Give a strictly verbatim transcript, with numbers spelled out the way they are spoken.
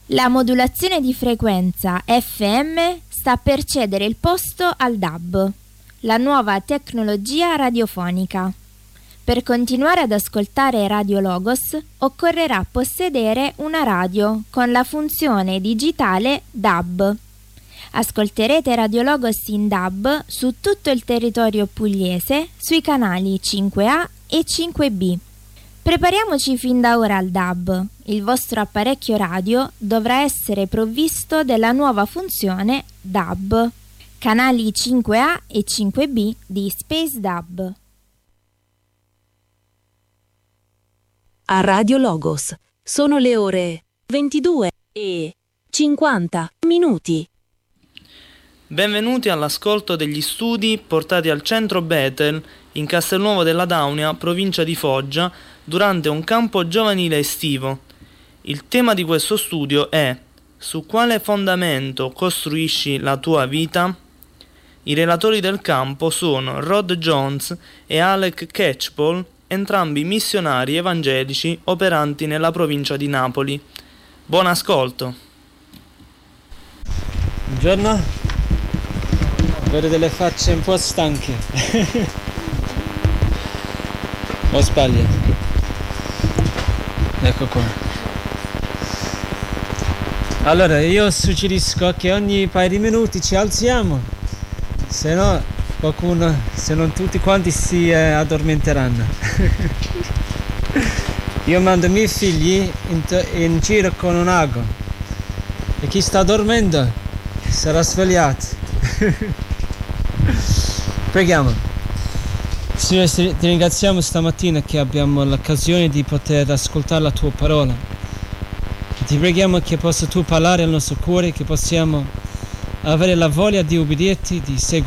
La modulazione di frequenza F M sta per cedere il posto al D A B, la nuova tecnologia radiofonica. Per continuare ad ascoltare Radio Logos occorrerà possedere una radio con la funzione digitale D A B. Ascolterete Radio Logos in D A B su tutto il territorio pugliese sui canali cinque A e cinque B. Prepariamoci fin da ora al D A B. Il vostro apparecchio radio dovrà essere provvisto della nuova funzione D A B. Canali cinque A e cinque B di Space D A B. A Radio Logos sono le ore ventidue e cinquanta minuti. Benvenuti all'ascolto degli studi portati al centro Bethel in Castelnuovo della Daunia, provincia di Foggia, durante un campo giovanile estivo. Il tema di questo studio è: su quale fondamento costruisci la tua vita? I relatori del campo sono Rod Jones e Alec Catchpole, entrambi missionari evangelici operanti nella provincia di Napoli. Buon ascolto. Buongiorno, vedo delle facce un po' stanche. O sbaglio? Ecco qua. Allora, io suggerisco che ogni paio di minuti ci alziamo, se no qualcuno, se non tutti quanti si eh, addormenteranno. Io mando i miei figli in, in giro con un ago e chi sta dormendo sarà svegliato. Preghiamo. Signore, ti ringraziamo stamattina che abbiamo l'occasione di poter ascoltare la tua parola. Ti preghiamo che possa tu parlare al nostro cuore, che possiamo avere la voglia di ubbidirti, di seguire